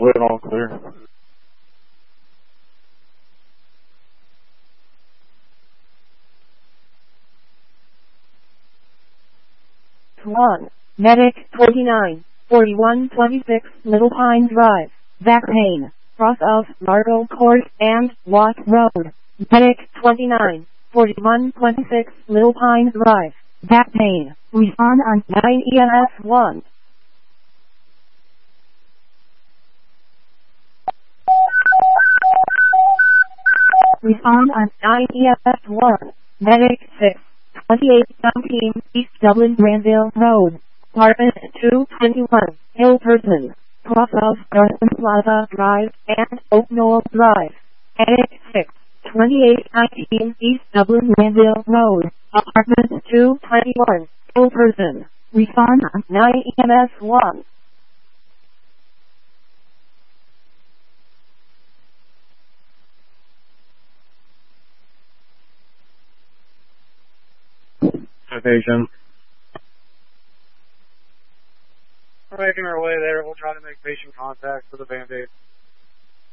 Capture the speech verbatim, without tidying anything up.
Wait, all clear. one. Medic twenty-nine, forty-one twenty-six Little Pine Drive, back pain, cross of Marble Court and Watt Road. Medic twenty-nine, forty-one twenty-six Little Pine Drive, back pain, respond on nine E M S one. Respond on nine E M S one. Medic six, twenty-eight nineteen East Dublin Granville Road, apartment two twenty-one, Hillperson, cross of Garson Plaza Drive and Oak Knoll Drive. Medic six, twenty-eight nineteen East Dublin Granville Road, apartment two twenty-one, Hillperson. Respond on nine E M S one. Citation. We're making our way there. We'll try to make patient contact for the Band-Aid.